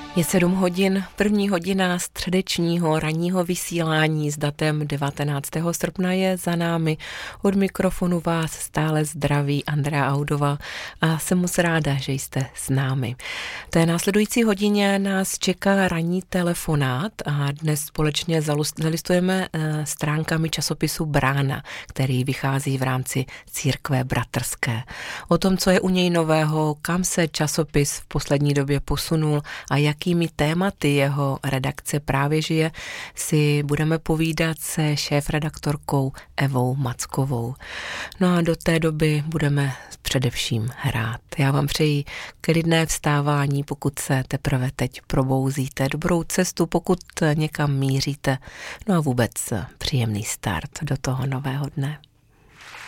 Je 7 hodin, první hodina středečního ranního vysílání s datem 19. srpna je za námi. Od mikrofonu vás stále zdraví Andrea Audová a jsem moc ráda, že jste s námi. V té následující hodině nás čeká ranní telefonát a dnes společně zalistujeme stránkami časopisu Brána, který vychází v rámci Církve bratrské. O tom, co je u něj nového, kam se časopis v poslední době posunul a jakými tématy jeho redakce právě žije, si budeme povídat se šéfredaktorkou Evou Mackovou. No a do té doby budeme především hrát. Já vám přeji klidné vstávání, pokud se teprve teď probouzíte, dobrou cestu, pokud někam míříte, no a vůbec příjemný start do toho nového dne.